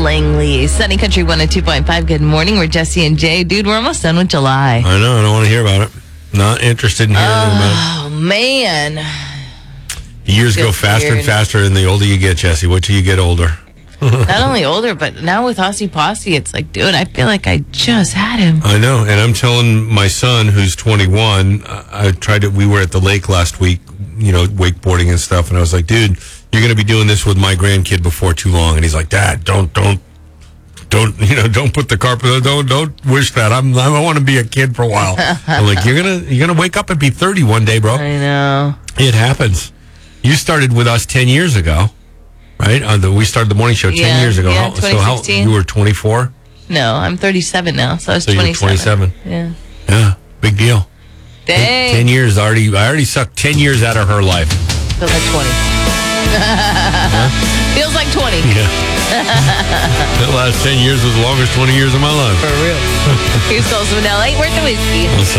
Langley. Sunny Country 102.5. Good morning. We're Jesse and Jay. Dude, we're almost done with July. I know. I don't want to hear about it. Not interested in hearing about it. Oh, man. Years go faster and faster, and the older you get, Jesse. Wait till you get older. Not only older, but now with Aussie Posse, it's like, dude, I feel like I just had him. I know, and I'm telling my son, who's 21, we were at the lake last week, wakeboarding and stuff, and I was like, dude, you're going to be doing this with my grandkid before too long. And he's like, Dad, don't put the carpet, don't wish that. I want to be a kid for a while. I'm like, you're gonna wake up and be 30 one day, bro. I know. It happens. You started with us 10 years ago. Right? We started the morning show 10 years ago. Yeah, so you were 24? No, I'm 37 now, so I was 27. You were 27. Yeah. Yeah, big deal. Dang. 10 years already. I already sucked 10 years out of her life. Feels like 20. Feels like 20. Yeah. The last 10 years was the longest 20 years of my life. For real. Here's Colson with LA. Worth the whiskey.